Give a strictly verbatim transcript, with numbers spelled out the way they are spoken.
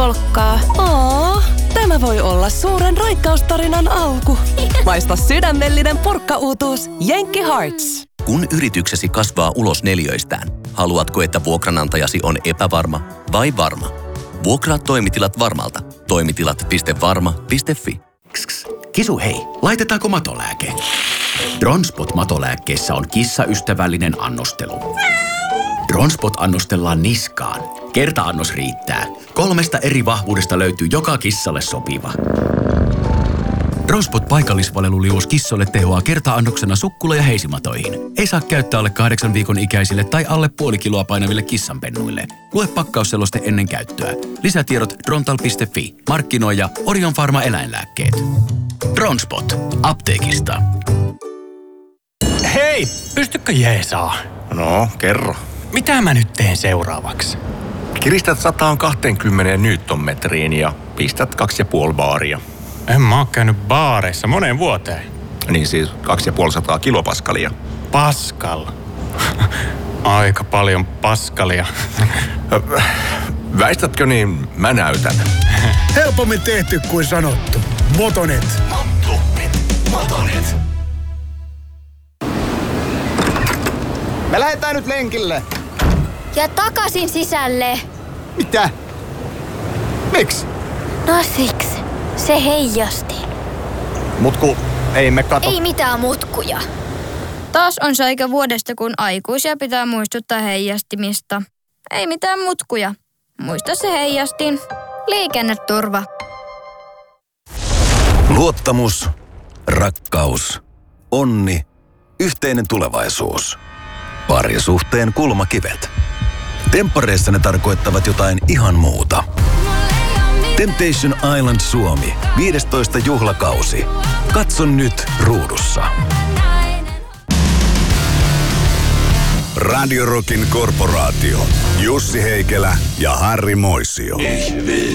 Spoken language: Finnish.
polkkaa. Oo, tämä voi olla suuren raikkaustarinan alku. Maista sydämellinen purkkauutuus Jenkki Hearts. Kun yrityksesi kasvaa ulos neliöistään, haluatko, että vuokranantajasi on epävarma vai varma? Vuokraa toimitilat Varmalta. Toimitilat piste varma piste fi. Kss, Kisu hei, laitetaanko matolääke? Dronspot-matolääkkeessä on kissaystävällinen annostelu. Dronspot annostellaan niskaan. Kerta-annos riittää. Kolmesta eri vahvuudesta löytyy joka kissalle sopiva. Dronspot paikallisvaleluliuos kissoille tehoaa kerta-annoksena sukkula- ja heisimatoihin. Ei saa käyttää alle kahdeksan viikon ikäisille tai alle puoli kiloa painaville kissanpennuille. Lue pakkausseloste ennen käyttöä. Lisätiedot drontal piste fi. Markkinoija Orion Pharma eläinlääkkeet. Dronspot. Apteekista. Hei, pystykö jeesaa? No, kerro. Mitä mä nyt teen seuraavaksi? Kiristät sata kaksikymmentä newtonmetriin ja pistät kaksi ja puoli baaria. En mä oo käynyt baareissa moneen vuoteen. Niin siis kaksi ja puoli sataa kilopaskalia. Pascal. Aika paljon paskalia. Väistätkö niin mä näytän. Helpommin tehty kuin sanottu. Motonet. Motonet. Motonet. Me lähdetään nyt lenkille. Ja takaisin sisälle. Mitä? Miksi? No siksi. Se heijasti. Mutku, ei me kato. Ei mitään mutkuja. Taas on se aika vuodesta, kun aikuisia pitää muistuttaa heijastimista. Ei mitään mutkuja. Muista se heijastin. Liikenneturva. Luottamus, rakkaus, onni, yhteinen tulevaisuus. Parisuhteen kulmakivet. Temppareissa ne tarkoittavat jotain ihan muuta. Temptation Island Suomi, viidestoista juhlakausi. Katso nyt ruudussa. Radio Rockin korporaatio. Jussi Heikelä ja Harri Moisio.